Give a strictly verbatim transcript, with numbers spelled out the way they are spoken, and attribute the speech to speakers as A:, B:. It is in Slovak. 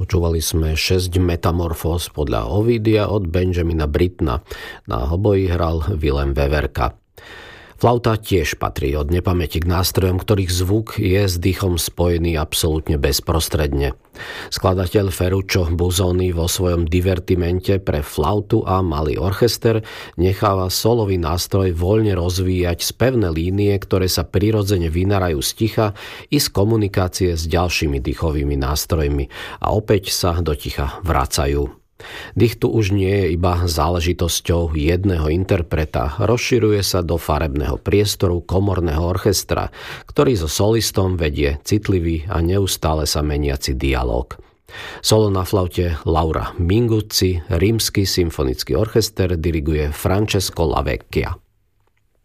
A: Počúvali sme šesť metamorfóz podľa Ovidia od Benjamina Brittona. Na hoboji hral Vilém Veverka. Flauta tiež patrí od nepamäti k nástrojom, ktorých zvuk je s dýchom spojený absolútne bezprostredne. Skladateľ Ferruccio Busoni vo svojom divertimente pre flautu a malý orchester necháva solový nástroj voľne rozvíjať z pevné línie, ktoré sa prirodzene vynárajú z ticha i z komunikácie s ďalšími dýchovými nástrojmi a opäť sa do ticha vracajú. Dých tu už nie je iba záležitosťou jedného interpreta, rozširuje sa do farebného priestoru komorného orchestra, ktorý so solistom vedie citlivý a neustále sa meniaci dialóg. Solo na flaute Laura Minguzzi, Rímsky symfonický orchester diriguje Francesco Lavecchia.